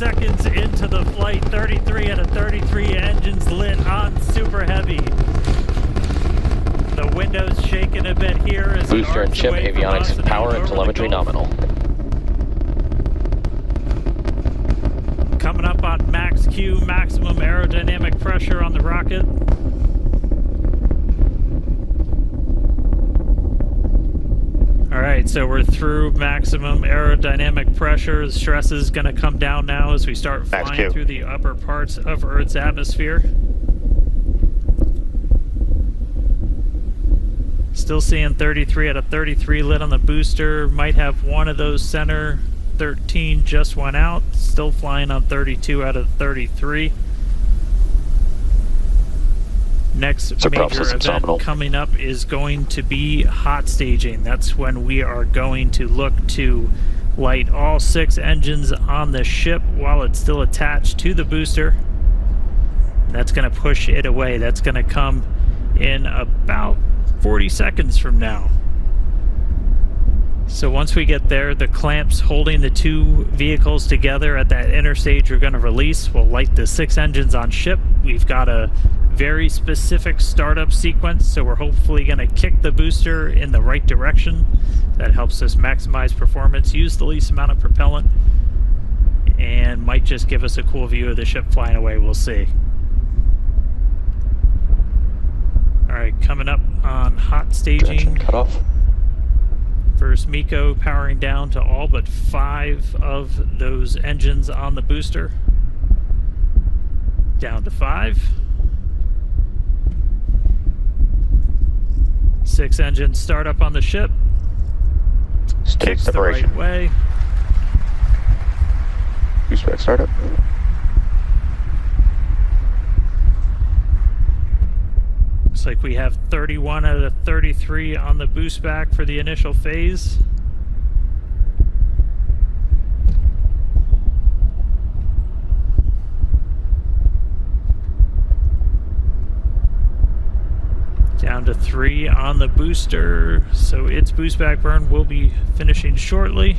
seconds into the flight, 33 out of 33 engines lit on Super Heavy. The window's shaking a bit here as booster and ship avionics power and telemetry nominal. Coming up on max Q, maximum aerodynamic pressure on the rocket. All right, so we're through maximum aerodynamic pressure. The stress is going to come down now as we start flying through the upper parts of Earth's atmosphere. Still seeing 33 out of 33 lit on the booster. Might have one of those center 13 just went out. Still flying on 32 out of 33. Next major event coming up is going to be hot staging. That's when we are going to look to light all 6 engines on the ship while it's still attached to the booster. That's going to push it away. That's going to come in about 40 seconds from now. So once we get there, the clamps holding the 2 vehicles together at that inner stage are going to release. We'll light the 6 engines on ship. We've got a very specific startup sequence, so we're hopefully going to kick the booster in the right direction. That helps us maximize performance, use the least amount of propellant, and might just give us a cool view of the ship flying away. We'll see. All right, coming up on hot staging. Cut off. First, MECO powering down to all but 5 of those engines on the booster. Down to 5. 6 engines start up on the ship. Stage separation. The right way. Boost back startup. Looks like we have 31 out of 33 on the boost back for the initial phase. Down to 3 on the booster, so its boost back burn will be finishing shortly.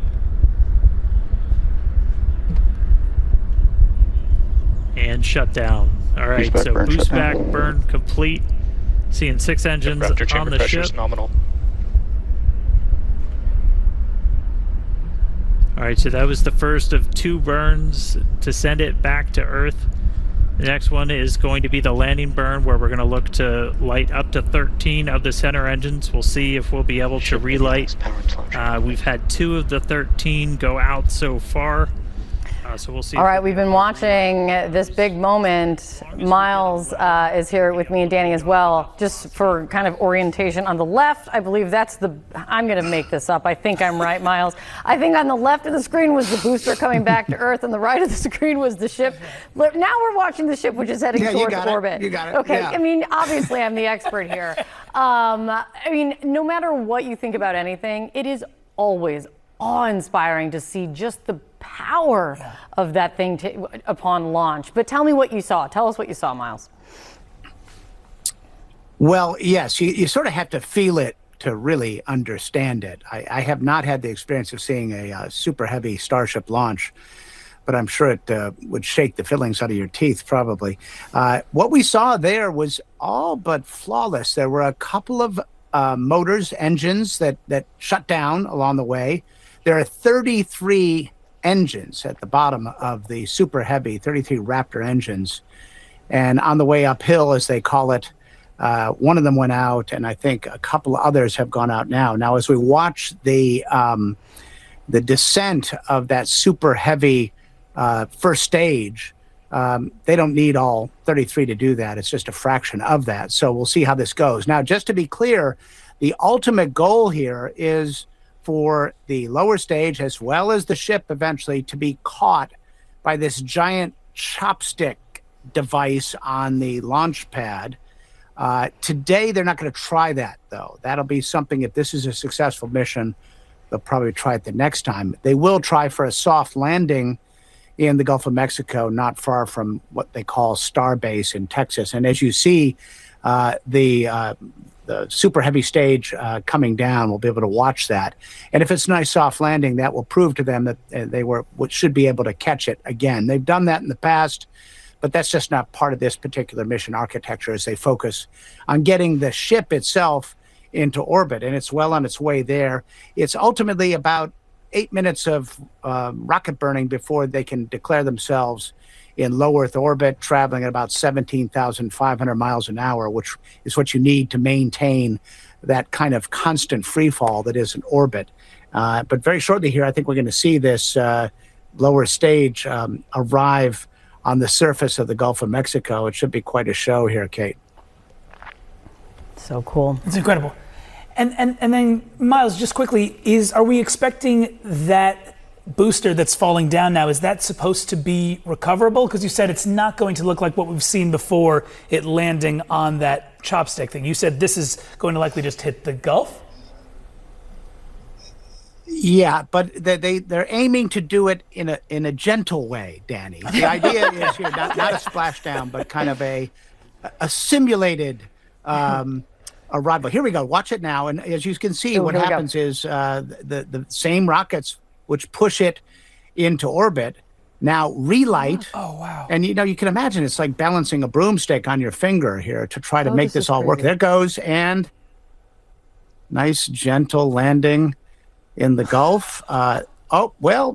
And shut down. All right, so boost back burn complete. Seeing 6 engines on the ship. Nominal. All right, so that was the first of 2 burns to send it back to Earth. The next one is going to be the landing burn, where we're going to look to light up to 13 of the center engines. We'll see if we'll be able to relight. We've had 2 of the 13 go out so far. So we'll see. All right, we've been watching this big moment. Miles is here with me and Danny as well. Just for kind of orientation, on the left, I believe that's the, I'm going to make this up. I think I'm right, Miles. I think on the left of the screen was the booster coming back to Earth, and the right of the screen was the ship. Now we're watching the ship, which is heading towards orbit. You got it. Okay, yeah. I mean, obviously I'm the expert here. I mean, no matter what you think about anything, it is always awe-inspiring to see just the power of that thing upon launch. But tell me what you saw. Tell us what you saw, Miles. Well, yes, you sort of have to feel it to really understand it. I have not had the experience of seeing a super heavy Starship launch, but I'm sure it would shake the fillings out of your teeth, probably. What we saw there was all but flawless. There were a couple of motors, engines that shut down along the way. There are 33 engines at the bottom of the Super Heavy, 33 Raptor engines. And on the way uphill, as they call it, one of them went out, and I think a couple of others have gone out now. Now, as we watch the descent of that Super Heavy first stage, they don't need all 33 to do that. It's just a fraction of that. So we'll see how this goes. Now, just to be clear, the ultimate goal here is for the lower stage, as well as the ship eventually, to be caught by this giant chopstick device on the launch pad. Today, they're not going to try that, though. That'll be something, if this is a successful mission, they'll probably try it the next time. They will try for a soft landing in the Gulf of Mexico, not far from what they call Starbase in Texas. And as you see, the the super heavy stage coming down. We'll be able to watch that. And if it's a nice soft landing, that will prove to them that they should be able to catch it again. They've done that in the past, but that's just not part of this particular mission architecture as they focus on getting the ship itself into orbit, and it's well on its way there. It's ultimately about 8 minutes of rocket burning before they can declare themselves in low Earth orbit, traveling at about 17,500 miles an hour, which is what you need to maintain that kind of constant free fall that is in orbit. But very shortly here, I think we're going to see this lower stage arrive on the surface of the Gulf of Mexico. It should be quite a show here, Kate. So cool. It's incredible. And then, Miles, just quickly, are we expecting that booster that's falling down now, is that supposed to be recoverable? Because you said it's not going to look like what we've seen before, it landing on that chopstick thing. You said this is going to likely just hit the Gulf? Yeah, but they're aiming to do it in a gentle way, Danny. The idea is here not a splashdown, but kind of a simulated arrival. Here we go. Watch it now, and as you can see, what happens is the same rockets which push it into orbit now relight. Oh wow! And you can imagine it's like balancing a broomstick on your finger here to try to make this all work. There it goes, and nice gentle landing in the Gulf. Oh well,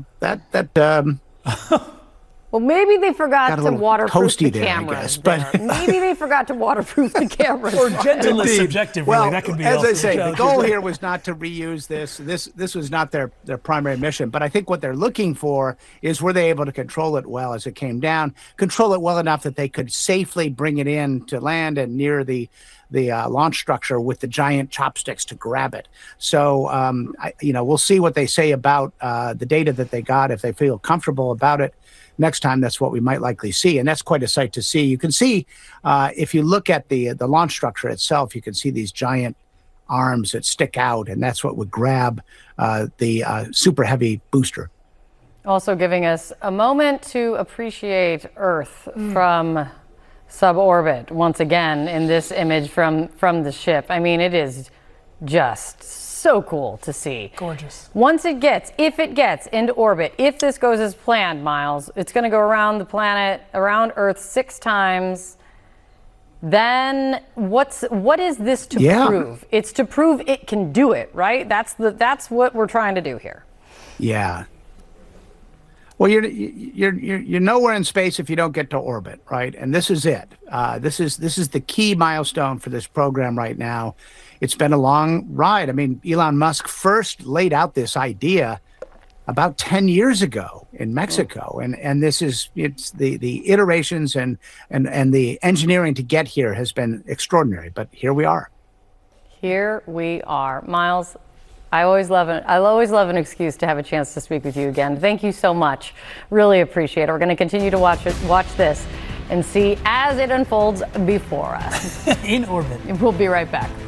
that. Well, maybe they forgot to waterproof the there, cameras. I guess, but maybe they forgot to waterproof the cameras. Or gentleness subjective, really. Well, that could be as I say, the the goal here was not to reuse this. This was not their primary mission. But I think what they're looking for is, were they able to control it well as it came down, control it well enough that they could safely bring it in to land and near the launch structure with the giant chopsticks to grab it. So, we'll see what they say about the data that they got. If they feel comfortable about it, next time, that's what we might likely see. And that's quite a sight to see. You can see, if you look at the launch structure itself, you can see these giant arms that stick out, and that's what would grab the super heavy booster. Also giving us a moment to appreciate Earth from suborbit once again in this image from the ship. I mean, it is just so cool to see. Gorgeous. If it gets into orbit, if this goes as planned, Miles, it's going to go around the planet, around Earth 6 times. Then what is this to prove? It's to prove it can do it, right? That's what we're trying to do here. Yeah. Well, you're nowhere in space if you don't get to orbit, right? And this is it. This is the key milestone for this program right now. It's been a long ride. I mean, Elon Musk first laid out this idea about 10 years ago in Mexico, and it's the iterations and the engineering to get here has been extraordinary. But here we are. Here we are, Miles. I always love an excuse to have a chance to speak with you again. Thank you so much. Really appreciate it. We're going to continue to watch this and see as it unfolds before us. In orbit. We'll be right back.